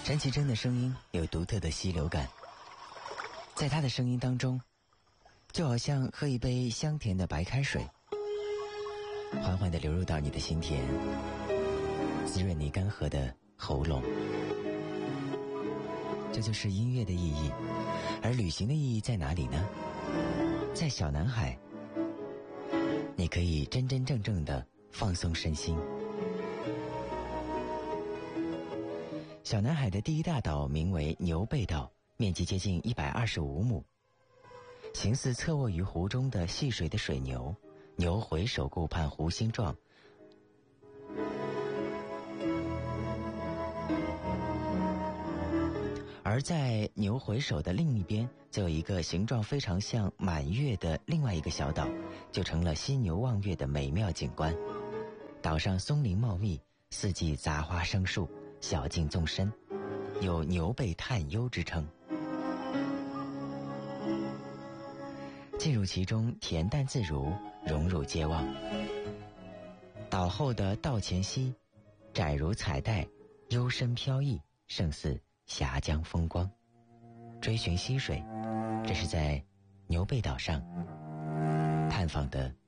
陈绮贞的声音有独特的溪流感，在她的声音当中，就好像喝一杯香甜的白开水，缓缓地流入到你的心田，滋润你干涸的喉咙。这就是音乐的意义。而旅行的意义在哪里呢？在小南海，你可以真真正正地放松身心。小南海的第一大岛名为牛背岛，面积接近125亩，形似侧卧于湖中的戏水的水牛，牛回首顾盼湖心状，而在牛回首的另一边，则有一个形状非常像满月的另外一个小岛，就成了犀牛望月的美妙景观。岛上松林茂密，四季杂花生树，小径纵深，有牛背探幽之称。进入其中，恬淡自如，融入皆忘。岛后的道前溪，窄如彩带，幽深飘逸，胜似峡江风光。追寻溪水，这是在牛背岛上探访的